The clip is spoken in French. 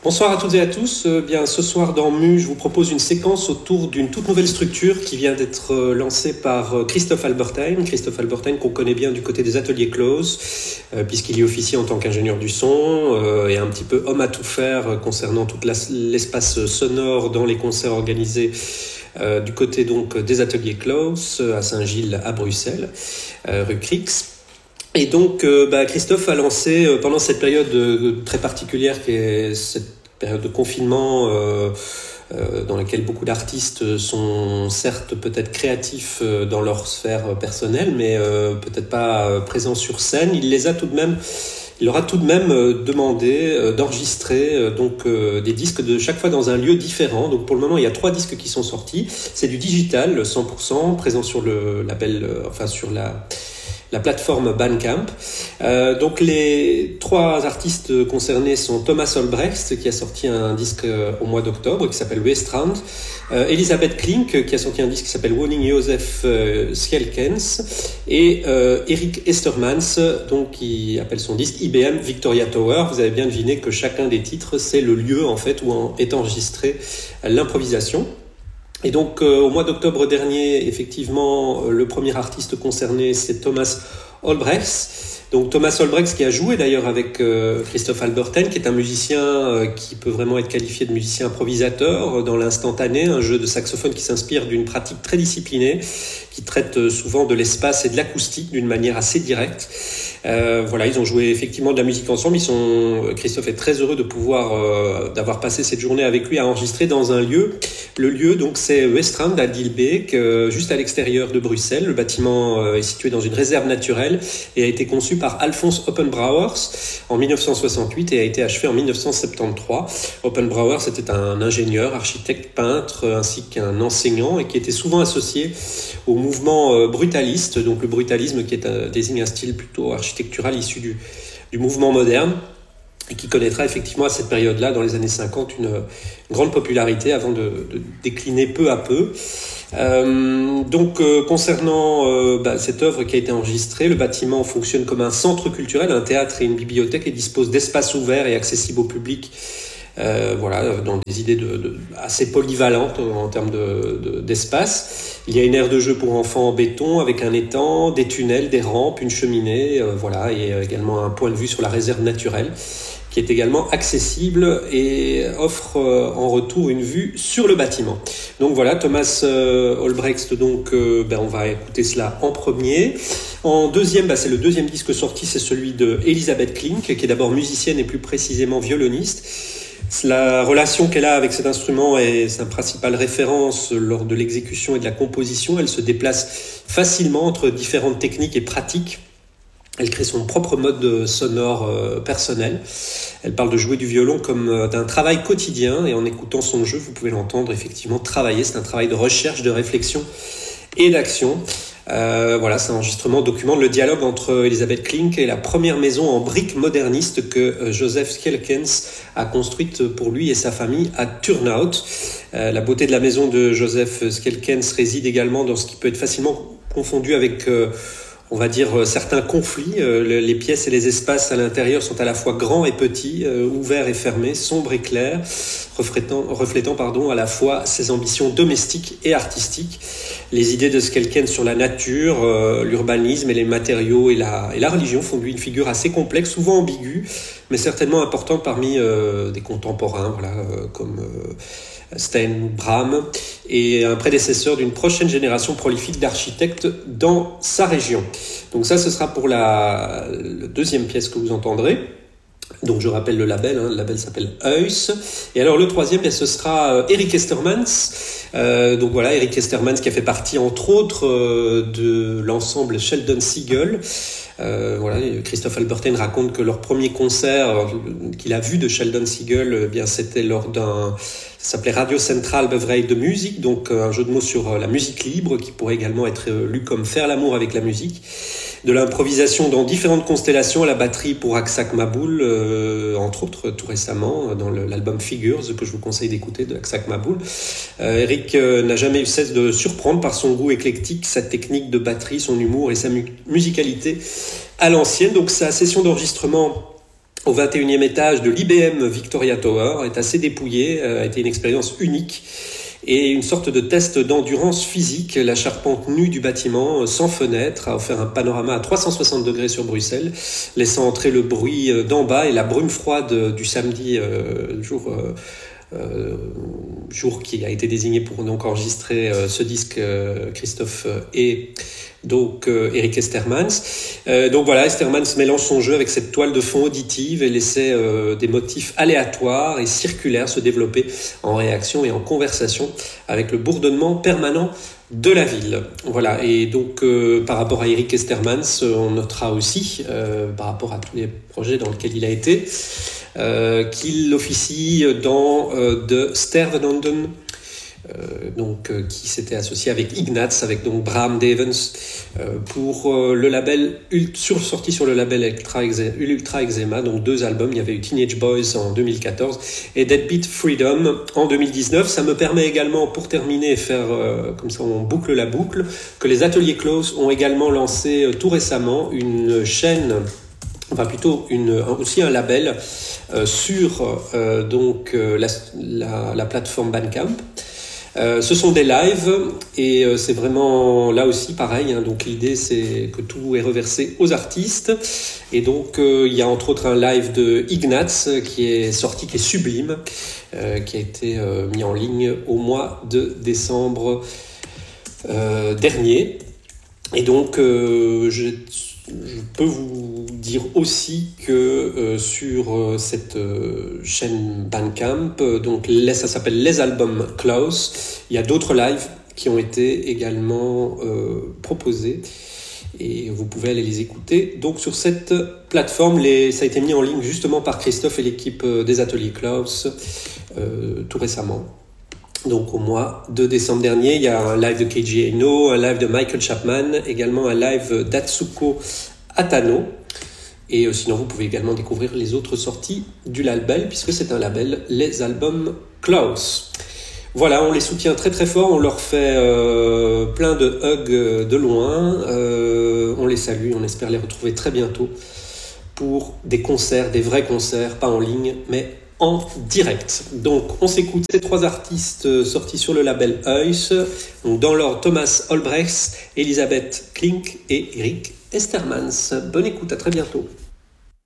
Bonsoir à toutes et à tous. Bien, ce soir dans MU, je vous propose une séquence autour d'une toute nouvelle structure qui vient d'être lancée par Christophe Albertheim. Christophe Albertheim qu'on connaît bien du côté des ateliers close, puisqu'il y officie en tant qu'ingénieur du son et un petit peu homme à tout faire concernant tout l'espace sonore dans les concerts organisés du côté donc des ateliers close à Saint-Gilles à Bruxelles, rue Crix. Et donc, Christophe a lancé, pendant cette période très particulière qui est cette période de confinement dans laquelle beaucoup d'artistes sont certes peut-être créatifs dans leur sphère personnelle, mais peut-être pas présents sur scène, il leur a tout de même demandé d'enregistrer des disques de chaque fois dans un lieu différent. Donc pour le moment, il y a 3 disques qui sont sortis. C'est du digital, 100%, présent sur le label, sur la plateforme Bandcamp. Donc les 3 artistes concernés sont Thomas Olbrecht, qui a sorti un disque au mois d'octobre qui s'appelle Westrand, Elisabeth Klink, qui a sorti un disque qui s'appelle Woning Josef Skjelkens, et Erik Estermans, donc qui appelle son disque IBM Victoria Tower. Vous avez bien deviné que chacun des titres, c'est le lieu en fait où est enregistrée l'improvisation. Et donc, au mois d'octobre dernier, effectivement, le premier artiste concerné, c'est Thomas Olbrecht. Donc, Thomas Olbrecht qui a joué d'ailleurs avec Christophe Albertheim, qui est un musicien qui peut vraiment être qualifié de musicien improvisateur dans l'instantané, un jeu de saxophone qui s'inspire d'une pratique très disciplinée, qui traite souvent de l'espace et de l'acoustique d'une manière assez directe. Ils ont joué effectivement de la musique ensemble. Christophe est très heureux de pouvoir d'avoir passé cette journée avec lui à enregistrer dans un lieu. Le lieu, donc, c'est Westrand à Dilbeek, juste à l'extérieur de Bruxelles. Le bâtiment est situé dans une réserve naturelle et a été conçu par Alphonse Oppenbrauers en 1968 et a été achevé en 1973. Oppenbrauers était un ingénieur, architecte, peintre, ainsi qu'un enseignant, et qui était souvent associé au mouvement brutaliste. Donc le brutalisme qui désigne un style plutôt architectural issu du mouvement moderne, et qui connaîtra effectivement à cette période-là, dans les années 50, une grande popularité avant de décliner peu à peu. Concernant cette œuvre qui a été enregistrée, le bâtiment fonctionne comme un centre culturel, un théâtre et une bibliothèque, et dispose d'espaces ouverts et accessibles au public. Dans des idées assez polyvalentes en termes d'espace. Il y a une aire de jeu pour enfants en béton avec un étang, des tunnels, des rampes, une cheminée, et également un point de vue sur la réserve naturelle qui est également accessible et offre en retour une vue sur le bâtiment. Donc voilà, Thomas Olbrecht, on va écouter cela en premier. En deuxième, c'est le deuxième disque sorti, c'est celui de Elisabeth Klink, qui est d'abord musicienne et plus précisément violoniste. La relation qu'elle a avec cet instrument est sa principale référence lors de l'exécution et de la composition. Elle se déplace facilement entre différentes techniques et pratiques. Elle crée son propre mode sonore personnel. Elle parle de jouer du violon comme d'un travail quotidien, et en écoutant son jeu, vous pouvez l'entendre effectivement travailler. C'est un travail de recherche, de réflexion et d'action. Cet enregistrement documente le dialogue entre Elisabeth Klink et la première maison en briques moderniste que Josef Skjelkens a construite pour lui et sa famille à Turnhout. La beauté de la maison de Josef Skjelkens réside également dans ce qui peut être facilement confondu avec certains conflits. Les pièces et les espaces à l'intérieur sont à la fois grands et petits, ouverts et fermés, sombres et clairs, reflétant à la fois ses ambitions domestiques et artistiques. Les idées de Skjelkens sur la nature, l'urbanisme et les matériaux et la religion font de lui une figure assez complexe, souvent ambiguë, mais certainement importante parmi des contemporains, comme Stein Bram, et un prédécesseur d'une prochaine génération prolifique d'architectes dans sa région. Donc ça, ce sera pour la deuxième pièce que vous entendrez. Donc je rappelle le label s'appelle Heus. Et alors le troisième, ce sera Erik Estermans. Erik Estermans qui a fait partie entre autres de l'ensemble Sheldon Siegel. Christophe Albertheim raconte que leur premier concert qu'il a vu de Sheldon Siegel, c'était lors ça s'appelait Radio Central Bevrijd de musique, donc un jeu de mots sur la musique libre qui pourrait également être lu comme faire l'amour avec la musique. De l'improvisation dans différentes constellations à la batterie pour Aksak Maboul, entre autres tout récemment dans l'album Figures que je vous conseille d'écouter de Aksak Maboul. Erik n'a jamais eu cesse de surprendre par son goût éclectique, sa technique de batterie, son humour et sa musicalité à l'ancienne. Donc sa session d'enregistrement au 21e étage de l'IBM Victoria Tower est assez dépouillé, a été une expérience unique et une sorte de test d'endurance physique. La charpente nue du bâtiment, sans fenêtre, a offert un panorama à 360 degrés sur Bruxelles, laissant entrer le bruit d'en bas et la brume froide du samedi, jour qui a été désigné pour donc enregistrer ce disque, Christophe et donc Eric Estermans. Donc voilà, Estermans mélange son jeu avec cette toile de fond auditive et laissait des motifs aléatoires et circulaires se développer en réaction et en conversation avec le bourdonnement permanent de la ville. Voilà, et donc par rapport à Eric Estermans, on notera aussi, par rapport à tous les projets dans lesquels il a été, qu'il officie dans The Stervenanden, qui s'était associé avec Ignatz, avec donc Bram Devens, pour le label sorti sur le label Ultra Eczema, donc 2 albums. Il y avait eu Teenage Boys en 2014 et Deadbeat Freedom en 2019. Ça me permet également, pour terminer et faire comme ça on boucle la boucle, que les Ateliers Close ont également lancé tout récemment une chaîne, enfin plutôt aussi un label sur la plateforme Bandcamp. Ce sont des lives et c'est vraiment là aussi pareil, hein, donc l'idée c'est que tout est reversé aux artistes et donc il y a entre autres un live de Ignatz qui est sorti, qui est sublime, qui a été mis en ligne au mois de décembre dernier. Et donc je peux vous dire aussi que sur cette chaîne Bandcamp, ça s'appelle Les Albums Close, il y a d'autres lives qui ont été également proposés et vous pouvez aller les écouter. Donc sur cette plateforme, ça a été mis en ligne justement par Christophe et l'équipe des Ateliers Close tout récemment. Donc au mois de décembre dernier, il y a un live de Keiji Haino, un live de Michael Chapman, également un live d'Atsuko Atano. Et sinon, vous pouvez également découvrir les autres sorties du label, puisque c'est un label, Les Albums Close. Voilà, on les soutient très très fort, on leur fait plein de hugs de loin. On les salue, on espère les retrouver très bientôt pour des concerts, des vrais concerts, pas en ligne, mais en direct. Donc on s'écoute ces 3 artistes sortis sur le label Heus, donc dans l'ordre Thomas Olbrechts, Elisabeth Klink et Eric Estermans. Bonne écoute, à très bientôt.